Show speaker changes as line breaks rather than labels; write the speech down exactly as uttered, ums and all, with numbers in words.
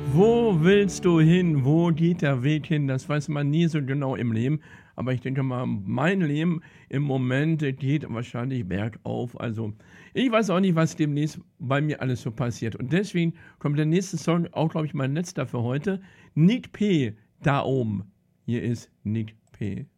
Wo willst du hin? Wo geht der Weg hin? Das weiß man nie so genau im Leben. Aber ich denke mal, mein Leben im Moment geht wahrscheinlich bergauf. Also, ich weiß auch nicht, was demnächst bei mir alles so passiert. Und deswegen kommt der nächste Song, auch glaube ich mein letzter für heute. Nick P. Da oben. Hier ist Nick P.